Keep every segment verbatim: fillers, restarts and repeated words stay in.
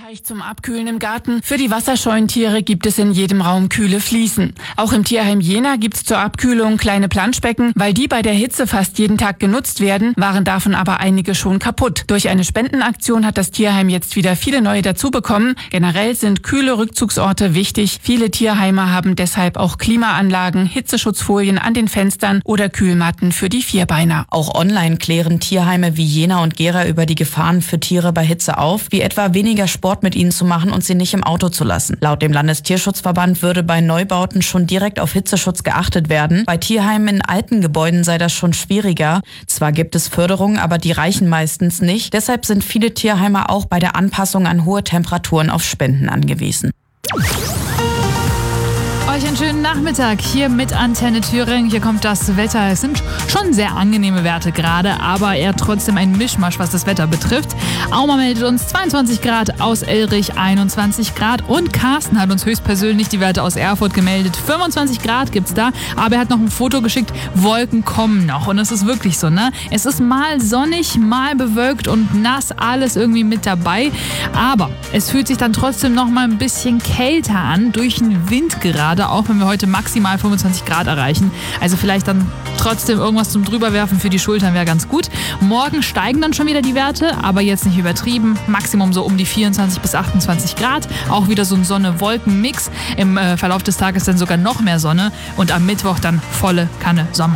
Teich zum Abkühlen im Garten. Für die wasserscheuen Tiere gibt es in jedem Raum kühle Fliesen. Auch im Tierheim Jena gibt's zur Abkühlung kleine Planschbecken. Weil die bei der Hitze fast jeden Tag genutzt werden, waren davon aber einige schon kaputt. Durch eine Spendenaktion hat das Tierheim jetzt wieder viele neue dazu bekommen. Generell sind kühle Rückzugsorte wichtig. Viele Tierheime haben deshalb auch Klimaanlagen, Hitzeschutzfolien an den Fenstern oder Kühlmatten für die Vierbeiner. Auch online klären Tierheime wie Jena und Gera über die Gefahren für Tiere bei Hitze auf, wie etwa weniger Sport mit ihnen zu machen und sie nicht im Auto zu lassen. Laut dem Landestierschutzverband würde bei Neubauten schon direkt auf Hitzeschutz geachtet werden. Bei Tierheimen in alten Gebäuden sei das schon schwieriger. Zwar gibt es Förderungen, aber die reichen meistens nicht. Deshalb sind viele Tierheime auch bei der Anpassung an hohe Temperaturen auf Spenden angewiesen. Euch einen schönen Nachmittag hier mit Antenne Thüringen. Hier kommt das Wetter. Es sind schon sehr angenehme Werte gerade, aber eher trotzdem ein Mischmasch, was das Wetter betrifft. Auma meldet uns zweiundzwanzig Grad, aus Elrich einundzwanzig Grad und Carsten hat uns höchstpersönlich die Werte aus Erfurt gemeldet. fünfundzwanzig Grad gibt's da, aber er hat noch ein Foto geschickt. Wolken kommen noch und es ist wirklich so, ne? Es ist mal sonnig, mal bewölkt und nass, alles irgendwie mit dabei. Aber es fühlt sich dann trotzdem noch mal ein bisschen kälter an, durch den Wind gerade. Auch wenn wir heute maximal fünfundzwanzig Grad erreichen. Also vielleicht dann trotzdem irgendwas zum Drüberwerfen für die Schultern wäre ganz gut. Morgen steigen dann schon wieder die Werte, aber jetzt nicht übertrieben. Maximum so um die vierundzwanzig bis achtundzwanzig Grad. Auch wieder so ein Sonne-Wolken-Mix. Im äh, Verlauf des Tages dann sogar noch mehr Sonne. Und am Mittwoch dann volle Kanne Sommer.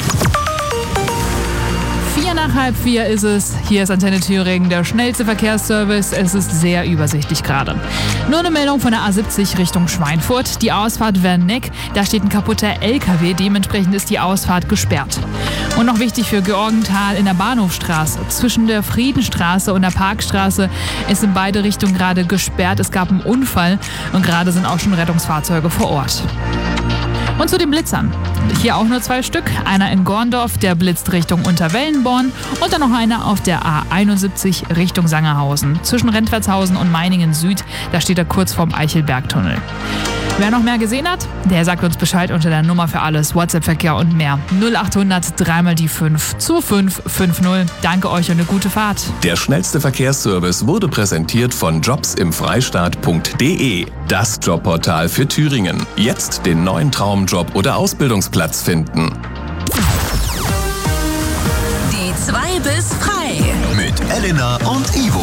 Vier nach halb vier ist es. Hier ist Antenne Thüringen, der schnellste Verkehrsservice. Es ist sehr übersichtlich gerade. Nur eine Meldung von der A siebzig Richtung Schweinfurt. Die Ausfahrt Werneck, da steht ein kaputter L K W. Dementsprechend ist die Ausfahrt gesperrt. Und noch wichtig für Georgenthal in der Bahnhofstraße. Zwischen der Friedenstraße und der Parkstraße ist in beide Richtungen gerade gesperrt. Es gab einen Unfall und gerade sind auch schon Rettungsfahrzeuge vor Ort. Und zu den Blitzern. Hier auch nur zwei Stück. Einer in Gorndorf, der blitzt Richtung Unterwellenborn. Und dann noch einer auf der A einundsiebzig Richtung Sangerhausen. Zwischen Rentwertshausen und Meiningen Süd, da steht er kurz vorm Eichelbergtunnel. Wer noch mehr gesehen hat, der sagt uns Bescheid unter der Nummer für alles, WhatsApp-Verkehr und mehr. null achthundert dreimal die fünf zwei fünf fünf null. Danke euch und eine gute Fahrt. Der schnellste Verkehrsservice wurde präsentiert von jobs im freistaat punkt de. Das Jobportal für Thüringen. Jetzt den neuen Traumjob oder Ausbildungsplatz finden. Die zwei bis frei. Mit Elena und Ivo.